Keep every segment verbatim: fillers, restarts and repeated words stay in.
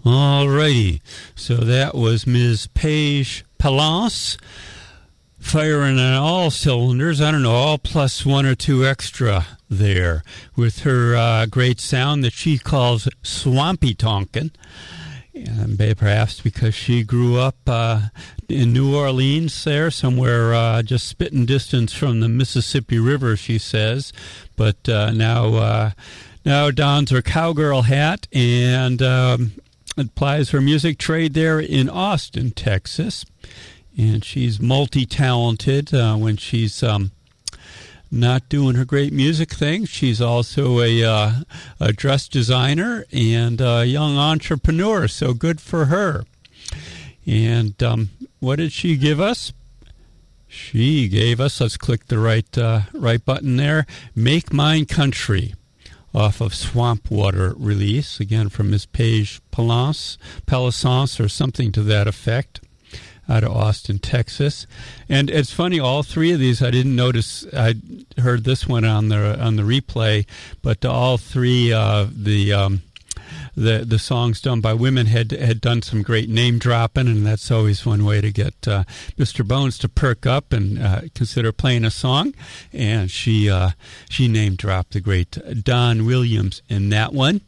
All righty. So that was Miz Paige Palance, firing on all cylinders. I don't know, all plus one or two extra there with her uh, great sound that she calls swampy tonkin'. And perhaps because she grew up uh, in New Orleans there, somewhere uh, just spitting distance from the Mississippi River, she says. But uh, now uh, now dons her cowgirl hat and um, applies her music trade there in Austin, Texas. And she's multi-talented uh, when she's um, not doing her great music thing. She's also a, uh, a dress designer and a young entrepreneur, so good for her. And um, what did she give us? She gave us, let's click the right uh, right button there, Make Mine Country, off of Swamp Water release, again from Miss Paige Palance, Palisance, or something to that effect, out of Austin, Texas. And it's funny, all three of these, I didn't notice, I heard this one on the on the replay, but all three uh, the um, the the songs done by women had had done some great name dropping, and that's always one way to get uh, Mister Bones to perk up and uh, consider playing a song. And she uh, she name dropped the great Don Williams in that one.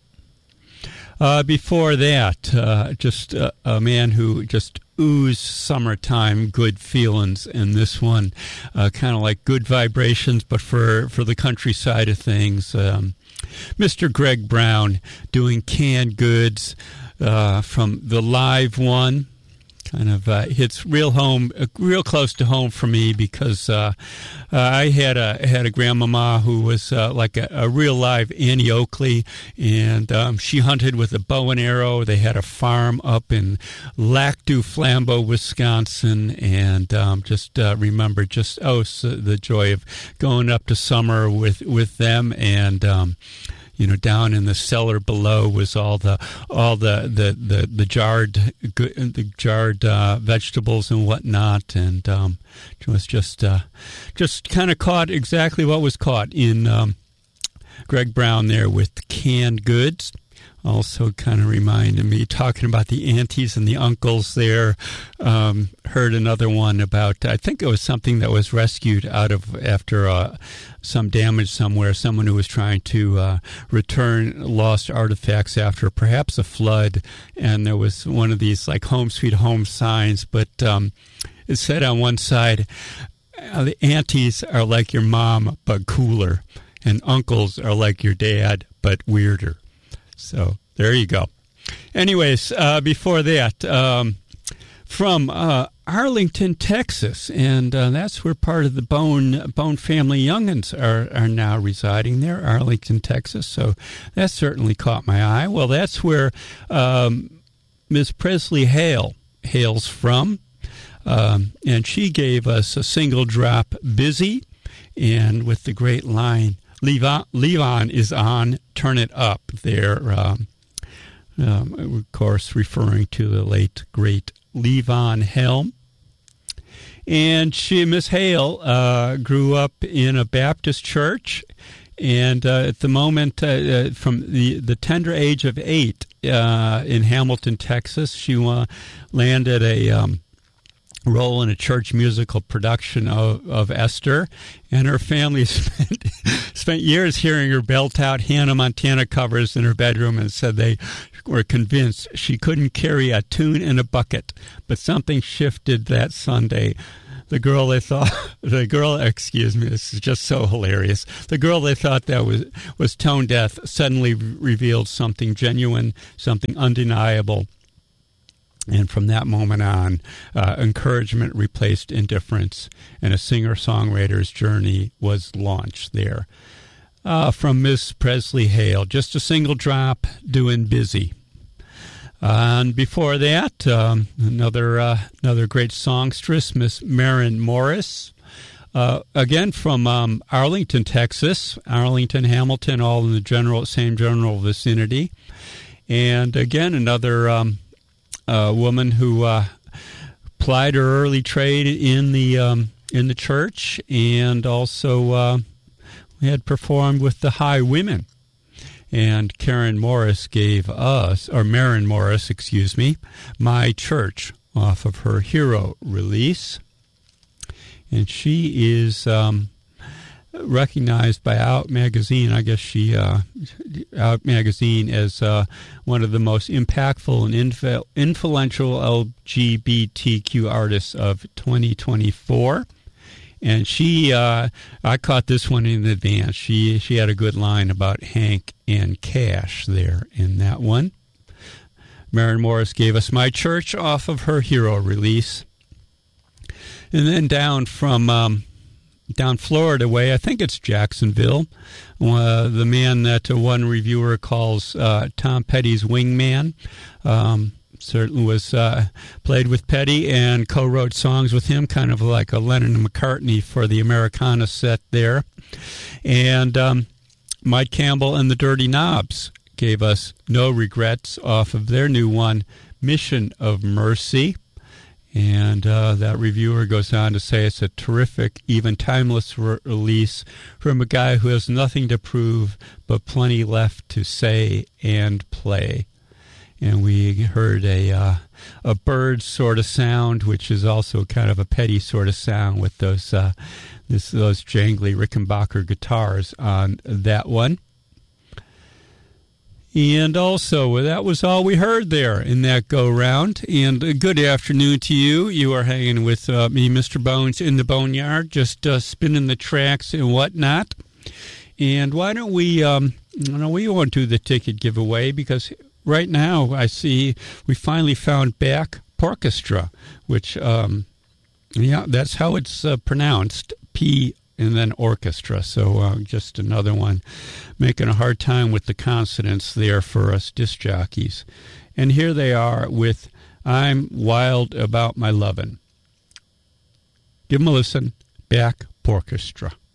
Uh, before that, uh, just uh, a man who just oozed summertime good feelings in this one, uh, kind of like good vibrations, but for, for the countryside of things. Um, Mister Greg Brown doing Canned Goods uh, from the live one. Kind of uh, hits real home, uh, real close to home for me because uh, uh, I had a had a grandmama who was uh, like a, a real live Annie Oakley, and um, she hunted with a bow and arrow. They had a farm up in Lac du Flambeau, Wisconsin, and um, just uh, remember just oh so the joy of going up to summer with with them. And um, you know, down in the cellar below was all the all the the, the, the jarred the jarred uh, vegetables and whatnot, and um, it was just uh, just kind of caught exactly what was caught in um, Greg Brown there with Canned Goods. Also kind of reminded me, talking about the aunties and the uncles there, um, heard another one about, I think it was something that was rescued out of, after uh, some damage somewhere, someone who was trying to uh, return lost artifacts after perhaps a flood, and there was one of these like home sweet home signs, but um, it said on one side, the aunties are like your mom, but cooler, and uncles are like your dad, but weirder. So there you go. Anyways, uh, before that, um, from uh, Arlington, Texas, and uh, that's where part of the Bone Bone family youngins are, are now residing there, Arlington, Texas. So that certainly caught my eye. Well, that's where um, Miss Presley Hale hails from, um, and she gave us a single drop, Busy, and with the great line, Levon, Levon is on, turn it up there, um, um, of course, referring to the late, great Levon Helm. And she, Miss Hale, uh, grew up in a Baptist church, and uh, at the moment, uh, uh, from the, the tender age of eight uh, in Hamilton, Texas, she uh, landed a um, role in a church musical production of, of Esther, and her family spent spent years hearing her belt out Hannah Montana covers in her bedroom, and said they were convinced she couldn't carry a tune in a bucket. But something shifted that Sunday. The girl they thought, the girl, excuse me, this is just so hilarious. The girl they thought that was was tone deaf suddenly revealed something genuine, something undeniable. And from that moment on, uh, encouragement replaced indifference, and a singer-songwriter's journey was launched there. Uh, from Miss Presley Hale, just a single drop, doing Busy. Uh, and before that, um, another uh, another great songstress, Miss Maren Morris. Uh, again, from um, Arlington, Texas, Arlington, Hamilton, all in the general same general vicinity. And again, another um, uh, woman who uh, plied her early trade in the um, in the church, and also uh, had performed with the High Women. And Karen Morris gave us, or Maren Morris, excuse me, My Church off of her Hero release. And she is um, recognized by Out Magazine, I guess she, uh, Out Magazine, as uh, one of the most impactful and influ- influential L G B T Q artists of twenty twenty-four. And she, uh, I caught this one in advance. She she had a good line about Hank and Cash there in that one. Maren Morris gave us My Church off of her Hero release. And then down from um, down Florida way, I think it's Jacksonville, uh, the man that uh, one reviewer calls uh, Tom Petty's wingman. Um, certainly was uh, played with Petty and co-wrote songs with him, kind of like a Lennon and McCartney for the Americana set there. And um, Mike Campbell and the Dirty Knobs gave us No Regrets off of their new one, Mission of Mercy. And uh, that reviewer goes on to say it's a terrific, even timeless re- release from a guy who has nothing to prove but plenty left to say and play. And we heard a uh, a bird sort of sound, which is also kind of a Petty sort of sound with those uh, this, those jangly Rickenbacker guitars on that one. And also, that was all we heard there in that go-round. And uh, good afternoon to you. You are hanging with uh, me, Mister Bones, in the Boneyard, just uh, spinning the tracks and whatnot. And why don't we, um, you know, we won't do the ticket giveaway because right now I see we finally found back Porchestra, which, um, yeah, that's how it's uh, pronounced, P and then orchestra. So uh, just another one making a hard time with the consonants there for us disc jockeys. And here they are with I'm Wild About My Lovin'. Give them a listen. Back Porchestra.